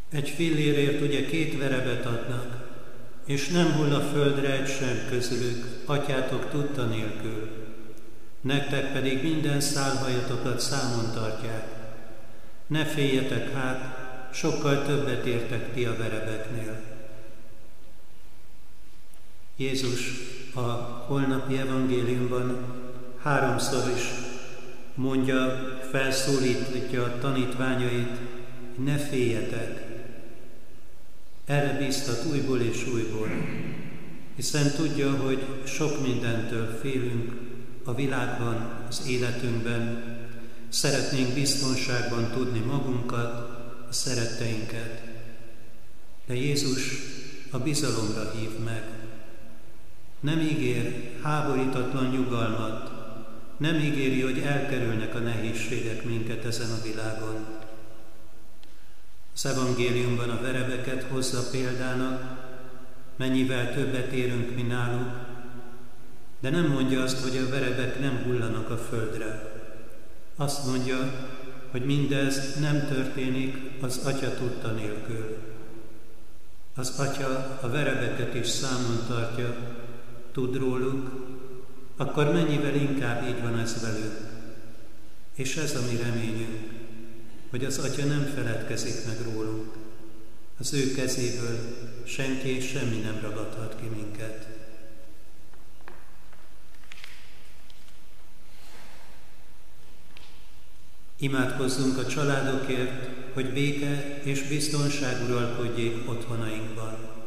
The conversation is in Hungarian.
Egy fillérért ugye 2 verebet adnak, és nem hull a földre egy sem közülük, atyátok tudta nélkül. Nektek pedig minden szálhajatokat számon tartják. Ne féljetek hát, sokkal többet értek ti a verebeknél. Jézus a holnapi evangéliumban 3-szor is mondja, felszólítja a tanítványait, hogy ne féljetek. Erre bíztat újból és újból, hiszen tudja, hogy sok mindentől félünk a világban, az életünkben. Szeretnénk biztonságban tudni magunkat, a szeretteinket. De Jézus a bizalomra hív meg. Nem ígér háborítatlan nyugalmat, nem ígéri, hogy elkerülnek a nehézségek minket ezen a világon. Az evangéliumban a verebeket hozza példának, mennyivel többet érünk, mi náluk, de nem mondja azt, hogy a verebek nem hullanak a földre. Azt mondja, hogy mindez nem történik az Atya tudta nélkül. Az Atya a verebeket is számon tartja, tud róluk, akkor mennyivel inkább így van ez velünk. És ez a mi reményünk, hogy az Atya nem feledkezik meg rólunk. Az ő kezéből senki és semmi nem ragadhat ki minket. Imádkozzunk a családokért, hogy béke és biztonság uralkodjék otthonainkban.